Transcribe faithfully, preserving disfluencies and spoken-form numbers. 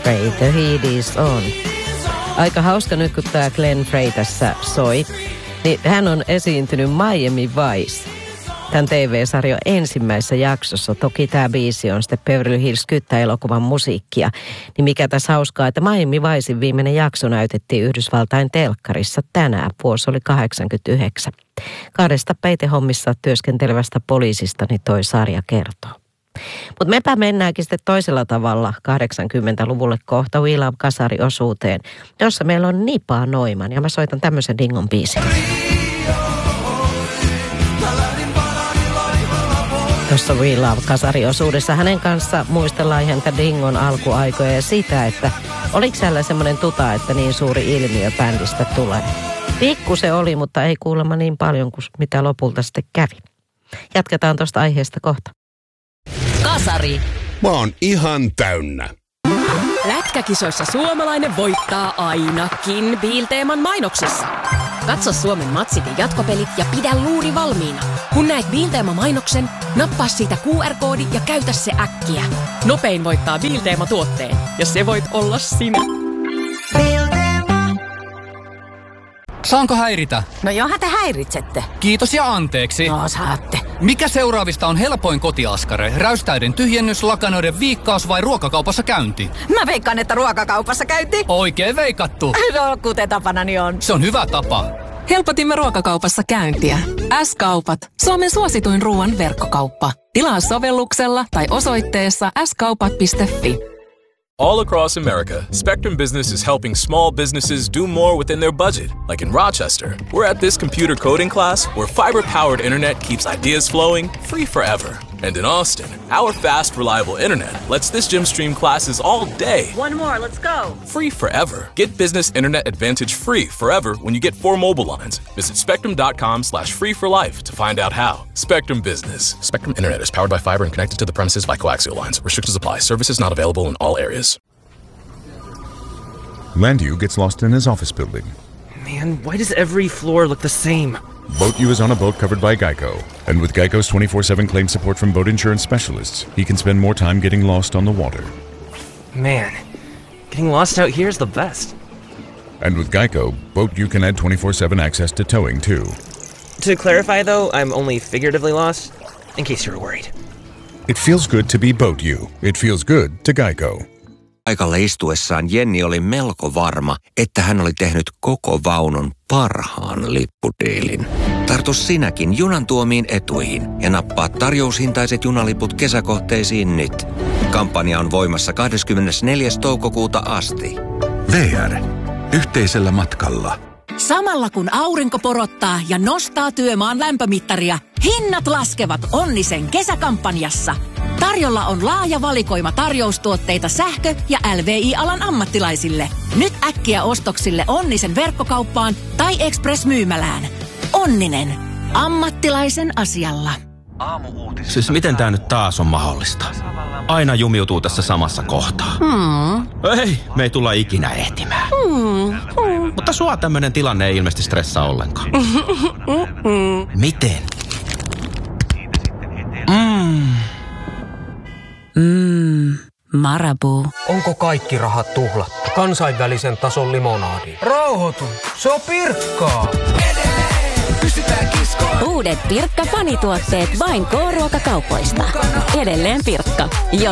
Frey, The Heat Is On. Aika hauska nyt, kun tämä Glenn Frey tässä soi. Niin hän on esiintynyt Miami Vice, tämän T V-sarjan ensimmäisessä jaksossa. Toki tämä biisi on sitten Beverly Hills Kyttä-elokuvan musiikkia. Niin mikä tässä hauskaa, että Miami Vicein viimeinen jakso näytettiin Yhdysvaltain telkkarissa tänään. Vuosi oli kahdeksankymmentäyhdeksän. Kahdesta peitehommissa työskentelevästä poliisista niin toi sarja kertoo. Mutta mepä mennäänkin sitten toisella tavalla kahdeksankymmentäluvulle kohta We Love Kasari-osuuteen, jossa meillä on Nipa Noiman. Ja mä soitan tämmöisen dingon biisin. Tuossa We Love Kasari-osuudessa hänen kanssa muistellaan ihan dingon alkuaikoja ja sitä, että oliko siellä semmoinen tuta, että niin suuri ilmiö bändistä tulee. Pikku se oli, mutta ei kuulemma niin paljon kuin mitä lopulta sitten kävi. Jatketaan tuosta aiheesta kohta. Kasari. Mä oon ihan täynnä. Lätkäkisoissa suomalainen voittaa ainakin Biilteeman mainoksissa. Katso Suomen matsit ja jatkopelit ja pidä luuri valmiina. Kun näet Biilteema-mainoksen, nappaa siitä Q R-koodi ja käytä se äkkiä. Nopein voittaa Biilteema-tuotteen ja se voit olla sinä. Saanko häiritä? No johan te häiritsette. Kiitos ja anteeksi. No saatte. Mikä seuraavista on helpoin kotiaskare? Räystäiden tyhjennys, lakanoiden viikkaus vai ruokakaupassa käynti? Mä veikkaan, että ruokakaupassa käynti. Oikein veikattu. No kuten tapanani on. Se on hyvä tapa. Helpotimme ruokakaupassa käyntiä. S-kaupat. Suomen suosituin ruoan verkkokauppa. Tilaa sovelluksella tai osoitteessa s kaupat piste f i. All across America, Spectrum Business is helping small businesses do more within their budget. Like in Rochester, we're at this computer coding class where fiber-powered internet keeps ideas flowing free forever. And in Austin, our fast, reliable internet lets this gym stream classes all day. One more, let's go. Free forever. Get business internet advantage free forever when you get four mobile lines. Visit spectrum.com slash free for life to find out how. Spectrum Business. Spectrum Internet is powered by fiber and connected to the premises by coaxial lines. Restrictions apply. Services not available in all areas. Landu gets lost in his office building. Man, why does every floor look the same? Boat U is on a boat covered by Geico. And with Geico's twenty-four seven claim support from boat insurance specialists, he can spend more time getting lost on the water. Man, getting lost out here is the best. And with Geico, Boat U can add twenty-four seven access to towing too. To clarify though, I'm only figuratively lost, in case you were worried. It feels good to be Boat U. It feels good to Geico. Paikalle istuessaan Jenni oli melko varma, että hän oli tehnyt koko vaunun parhaan lippudiilin. Tartu sinäkin junan tuomiin etuihin ja nappaa tarjoushintaiset junaliput kesäkohteisiin nyt. Kampanja on voimassa kahdeskymmenesneljäs toukokuuta asti. V R. Yhteisellä matkalla. Samalla kun aurinko porottaa ja nostaa työmaan lämpömittaria, hinnat laskevat Onnisen kesäkampanjassa. Tarjolla on laaja valikoima tarjoustuotteita sähkö- ja L V I-alan ammattilaisille. Nyt äkkiä ostoksille Onnisen verkkokauppaan tai Express-myymälään. Onninen. Ammattilaisen asialla. Siis miten tää nyt taas on mahdollista? Aina jumiutuu tässä samassa kohtaa. Hmm. Ei, me ei tulla ikinä ehtimään. Hmm. Hmm. Mutta sua tämmönen tilanne ei ilmeisesti stressaa ollenkaan. Miten? Mm. Mm. Marabu. Onko kaikki rahat tuhlattu? Kansainvälisen tason limonaadi. Rauhoitu, se on Pirkkaa. Uudet Pirkka-fanituotteet vain K-ruokakaupoista. Edelleen Pirkka.